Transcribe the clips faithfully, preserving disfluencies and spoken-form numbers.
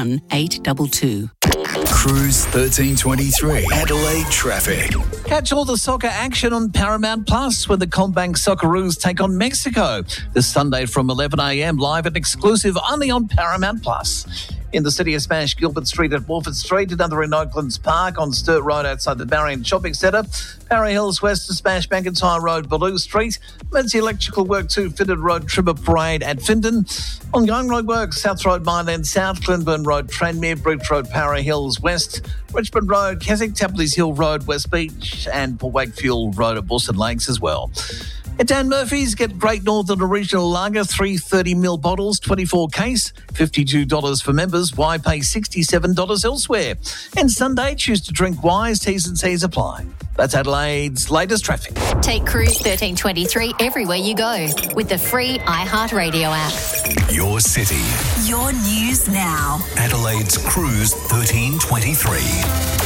eight two two. Cruise thirteen twenty-three, Adelaide traffic. Catch all the soccer action on Paramount Plus when the Combank Socceroos take on Mexico this Sunday from eleven a m live and exclusive only on Paramount Plus. In the city of Smash, Gilbert Street at Wolford Street, another in Oaklands Park on Sturt Road outside the Marion Shopping Centre, Parry Hills West to Smash, McIntyre Road, Ballou Street, Medsey Electrical Work two, Fitted Road, Tribber Parade at Findon, ongoing road work, South Road, Mineland South, Clinburn Road, Tranmere, Bridge Road, Parry Hills West, Richmond Road, Keswick, Tapley's Hill Road, West Beach, and Port Wakefield Road at Bulston Lakes as well. At Dan Murphy's, get Great Northern Original Lager, three thirty mil bottles, twenty-four case, fifty-two dollars for members. Why pay sixty-seven dollars elsewhere? And Sunday, choose to drink wise. T's and C's apply. That's Adelaide's latest traffic. Take Cruise thirteen twenty-three everywhere you go with the free iHeartRadio app. Your city. Your news now. Adelaide's Cruise thirteen twenty-three.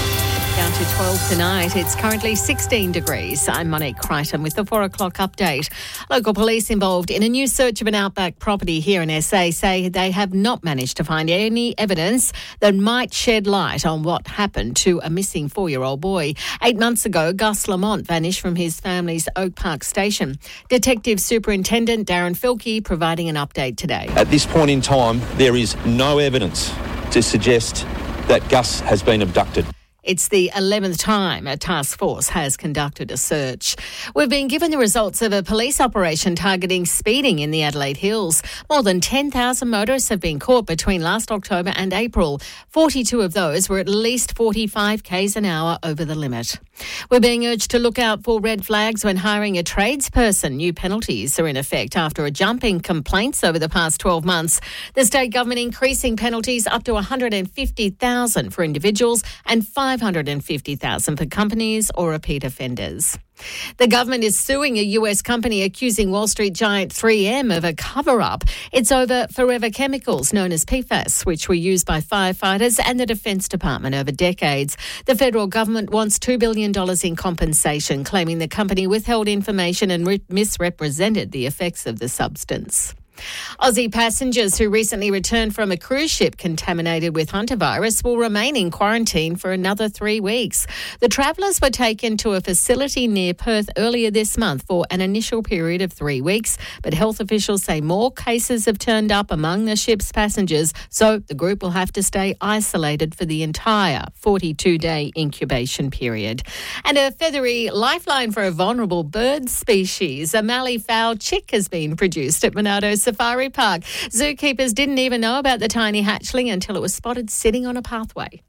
Down to twelve tonight. It's currently sixteen degrees. I'm Monique Crichton with the four o'clock update. Local police involved in a new search of an outback property here in S A say they have not managed to find any evidence that might shed light on what happened to a missing four-year-old boy. Eight months ago, Gus Lamont vanished from his family's Oak Park station. Detective Superintendent Darren Filkey providing an update today. At this point in time, there is no evidence to suggest that Gus has been abducted. It's the eleventh time a task force has conducted a search. We've been given the results of a police operation targeting speeding in the Adelaide Hills. More than ten thousand motorists have been caught between last October and April. forty-two of those were at least forty-five k's an hour over the limit. We're being urged to look out for red flags when hiring a tradesperson. New penalties are in effect after a jump in complaints over the past twelve months. The state government increasing penalties up to one hundred fifty thousand dollars for individuals and five hundred fifty thousand dollars for companies or repeat offenders. The government is suing a U S company accusing Wall Street giant three M of a cover-up. It's over forever chemicals known as P FAS, which were used by firefighters and the Defence Department over decades. The federal government wants two billion dollars in compensation, claiming the company withheld information and re- misrepresented the effects of the substance. Aussie passengers who recently returned from a cruise ship contaminated with hantavirus will remain in quarantine for another three weeks. The travellers were taken to a facility near Perth earlier this month for an initial period of three weeks, but health officials say more cases have turned up among the ship's passengers, so the group will have to stay isolated for the entire forty-two day incubation period. And a feathery lifeline for a vulnerable bird species, a Mallee-fowl chick, has been produced at Monado Safari Park. Zookeepers didn't even know about the tiny hatchling until it was spotted sitting on a pathway.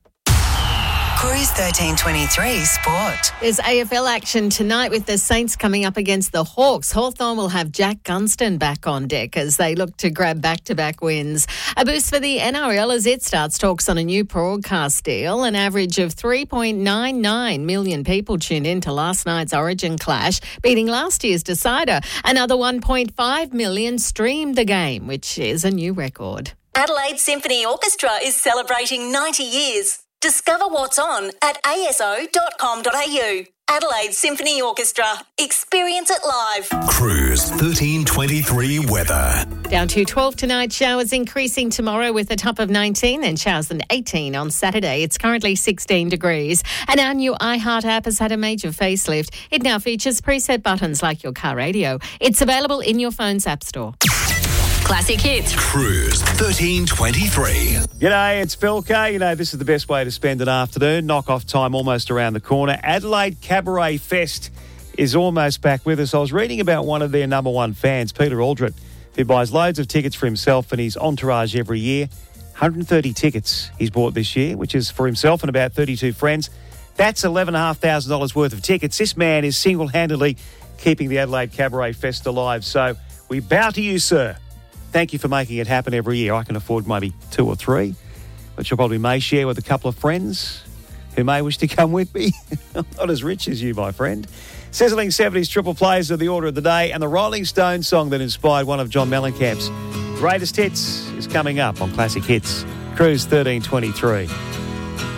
Cruise thirteen twenty-three Sport. There's A F L action tonight with the Saints coming up against the Hawks. Hawthorn will have Jack Gunston back on deck as they look to grab back-to-back wins. A boost for the N R L as it starts talks on a new broadcast deal. An average of three point nine nine million people tuned in to last night's Origin clash, beating last year's decider. Another one point five million streamed the game, which is a new record. Adelaide Symphony Orchestra is celebrating ninety years. Discover what's on at a s o dot com dot a u. Adelaide Symphony Orchestra. Experience it live. Cruise thirteen twenty-three weather. Down to twelve tonight, showers increasing tomorrow with a top of nineteen and showers and eighteen on Saturday. It's currently sixteen degrees. And our new iHeart app has had a major facelift. It now features preset buttons like your car radio. It's available in your phone's app store. Classic hits. Cruise thirteen twenty-three. G'day, it's Phil K. You know, this is the best way to spend an afternoon. Knock-off time almost around the corner. Adelaide Cabaret Fest is almost back with us. I was reading about one of their number one fans, Peter Aldred, who buys loads of tickets for himself and his entourage every year. one hundred thirty tickets he's bought this year, which is for himself and about thirty-two friends. That's eleven thousand five hundred dollars worth of tickets. This man is single-handedly keeping the Adelaide Cabaret Fest alive. So we bow to you, sir. Thank you for making it happen every year. I can afford maybe two or three, which I probably may share with a couple of friends who may wish to come with me. I'm not as rich as you, my friend. Sizzling seventies triple plays are the order of the day, and the Rolling Stones song that inspired one of John Mellencamp's greatest hits is coming up on Classic Hits. Cruise thirteen twenty-three.